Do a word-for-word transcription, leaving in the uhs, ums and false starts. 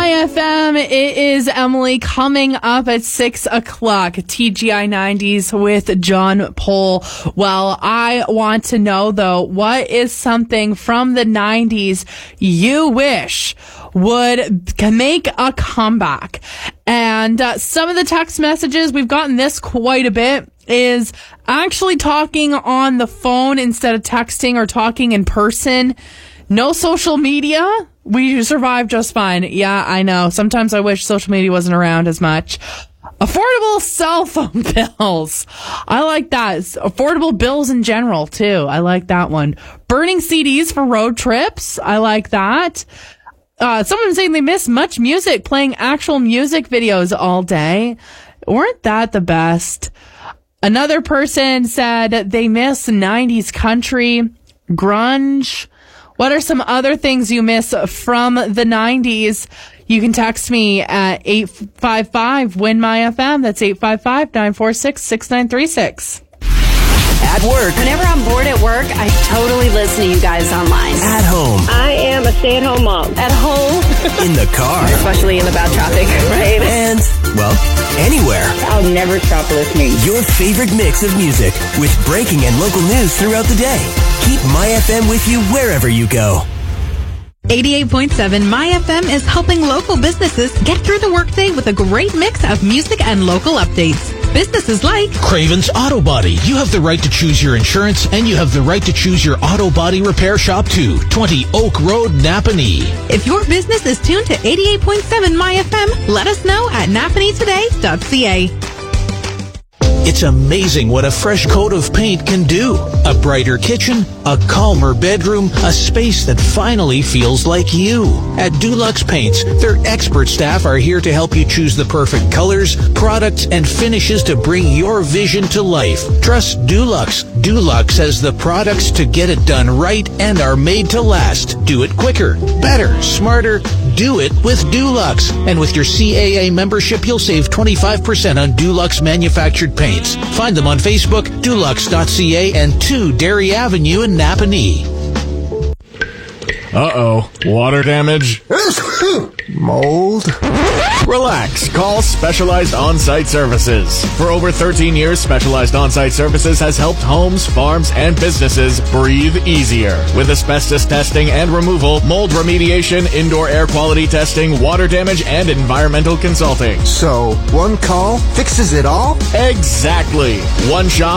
My F M, it is Emily coming up at six o'clock. T G I nineties with John Pohl. Well, I want to know, though, what is something from the nineties you wish would make a comeback? And uh, some of the text messages, we've gotten this quite a bit, is actually talking on the phone instead of texting or talking in person. No social media. We survive just fine. Yeah, I know. Sometimes I wish social media wasn't around as much. Affordable cell phone bills. I like that. Affordable bills in general, too. I like that one. Burning C Ds for road trips. I like that. Uh, someone saying they miss much music, playing actual music videos all day. Weren't that the best? Another person said they miss nineties country, grunge. What are some other things you miss from the nineties? You can text me at eight five five, W I N M Y F M. That's eight five five, nine four six, six nine three six. At work. Whenever I'm bored at work, I totally listen to you guys online. At home. I am a stay-at-home mom. At home. In the car. Especially in the bad traffic, right? And, well, anywhere. I'll never stop listening. Your favorite mix of music with breaking and local news throughout the day. Keep My F M with you wherever you go. eighty-eight point seven My F M is helping local businesses get through the workday with a great mix of music and local updates. Businesses like Craven's Auto Body. You have the right to choose your insurance, and you have the right to choose your auto body repair shop too. twenty Oak Road, Napanee. If your business is tuned to eighty-eight point seven My F M, let us know at napanee today dot c a. It's amazing what a fresh coat of paint can do. A brighter kitchen, a calmer bedroom, a space that finally feels like you. At Dulux Paints, their expert staff are here to help you choose the perfect colors, products, and finishes to bring your vision to life. Trust Dulux. Dulux has the products to get it done right and are made to last. Do it quicker, better, smarter. Do it with Dulux. And with your C A A membership, you'll save twenty-five percent on Dulux manufactured paints. Find them on Facebook, dulux dot c a, and two Dairy Avenue in Napanee. Uh-oh. Water damage? Mold? Relax. Call Specialized On-Site Services. For over thirteen years, Specialized On-Site Services has helped homes, farms, and businesses breathe easier. With asbestos testing and removal, mold remediation, indoor air quality testing, water damage, and environmental consulting. So, one call fixes it all? Exactly. One shop